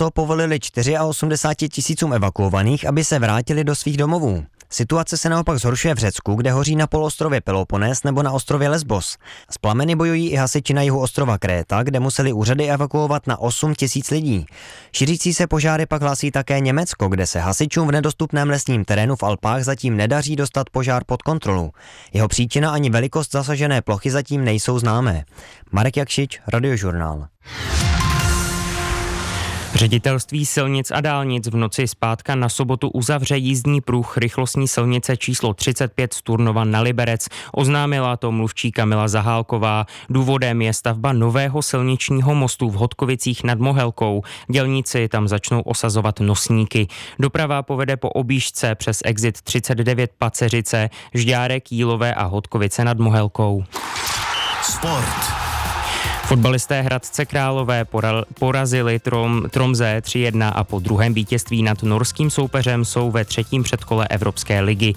NATO povolili 84 tisícům evakuovaných, aby se vrátili do svých domovů. Situace se naopak zhoršuje v Řecku, kde hoří na poloostrově Peloponés nebo na ostrově Lesbos. S plameny bojují i hasiči na jihu ostrova Kréta, kde museli úřady evakuovat na 8 tisíc lidí. Šířící se požáry pak hlásí také Německo, kde se hasičům v nedostupném lesním terénu v Alpách zatím nedaří dostat požár pod kontrolu. Jeho příčina ani velikost zasažené plochy zatím nejsou známé. Marek Jakšič, Radiožurnál. Ředitelství silnic a dálnic v noci z pátka na sobotu uzavře jízdní pruh rychlostní silnice číslo 35 z Turnova na Liberec. Oznámila to mluvčí Kamila Zahálková. Důvodem je stavba nového silničního mostu v Hodkovicích nad Mohelkou. Dělníci tam začnou osazovat nosníky. Doprava povede po objížďce přes exit 39 Paceřice, Žďárek, Jílové a Hodkovice nad Mohelkou. Sport. Fotbalisté Hradce Králové porazili Tromsø 3-1 a po druhém vítězství nad norským soupeřem jsou ve třetím předkole Evropské ligy.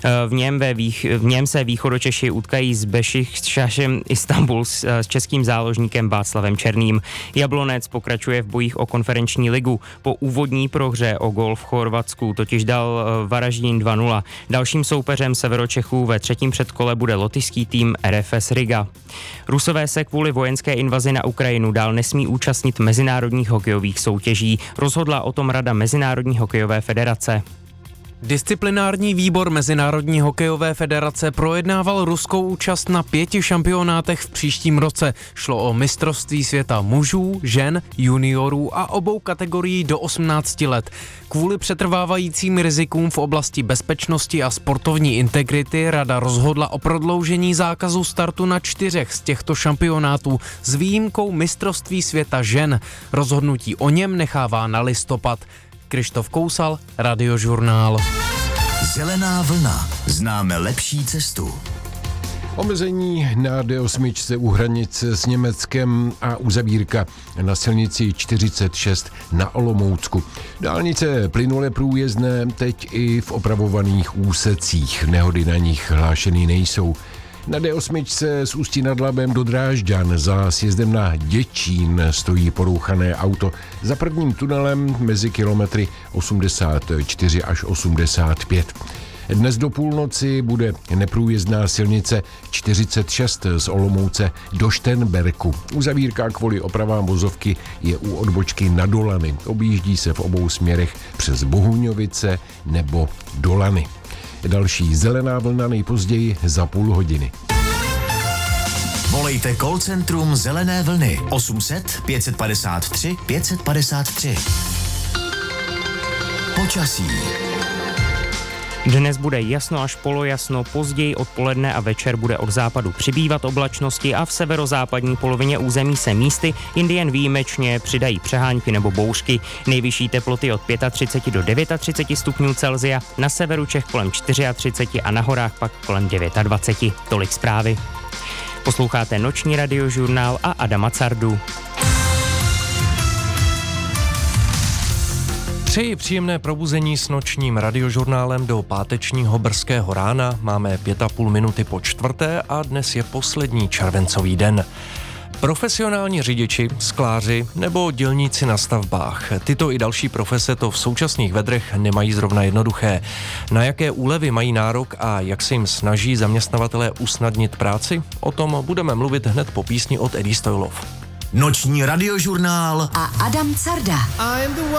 V něm se východočeši utkají s Beşiktaşem Istanbul s českým záložníkem Václavem Černým. Jablonec pokračuje v bojích o konferenční ligu. Po úvodní prohře o gól v Chorvatsku totiž dal Varaždín 2-0. Dalším soupeřem Severočechů ve třetím předkole bude lotyšský tým RFS Riga. Rusové se kvůli vojenské invazi na Ukrajinu dál nesmí účastnit mezinárodních hokejových soutěží. Rozhodla o tom Rada Mezinárodní hokejové federace. Disciplinární výbor Mezinárodní hokejové federace projednával ruskou účast na 5 šampionátech v příštím roce. Šlo o mistrovství světa mužů, žen, juniorů a obou kategorií do 18 let. Kvůli přetrvávajícím rizikům v oblasti bezpečnosti a sportovní integrity Rada rozhodla o prodloužení zákazu startu na 4 z těchto šampionátů s výjimkou mistrovství světa žen. Rozhodnutí o něm nechává na listopad. Krištof Kousal, Radiožurnál. Zelená vlna. Známe lepší cestu. Omezení na D8 u hranice s Německem a uzavírka na silnici 46 na Olomoucku. Dálnice plynule průjezdné teď i v opravovaných úsecích. Nehody na nich hlášeny nejsou. Na D8 s Ústí nad Labem do Drážďan za sjezdem na Děčín stojí porouchané auto. Za prvním tunelem mezi kilometry 84 až 85. Dnes do půlnoci bude neprůjezdná silnice 46 z Olomouce do Šternberku. Uzavírka kvůli opravám vozovky je u odbočky na Dolany. Objíždí se v obou směrech přes Bohuňovice nebo Dolany. Další zelená vlna nejpozději za půl hodiny. Volejte call centrum Zelené vlny 800 553 553. Počasí. Dnes bude jasno až polojasno, později odpoledne a večer bude od západu přibývat oblačnosti a v severozápadní polovině území se místy, jindy jen výjimečně přidají přehánky nebo bouřky. Nejvyšší teploty od 35 do 39 stupňů Celsia, na severu Čech kolem 34 a na horách pak kolem 29. Tolik zprávy. Posloucháte noční Radiožurnál a Adama Cardu. Přeji příjemné probuzení s nočním Radiožurnálem do pátečního brzkého rána. Máme 5,5 minuty po 4. a dnes je poslední červencový den. Profesionální řidiči, skláři nebo dělníci na stavbách. Tyto i další profese to v současných vedrech nemají zrovna jednoduché. Na jaké úlevy mají nárok a jak se jim snaží zaměstnavatelé usnadnit práci? O tom budeme mluvit hned po písni od Eddie Stoilov. Noční Radiožurnál a Adam Carda.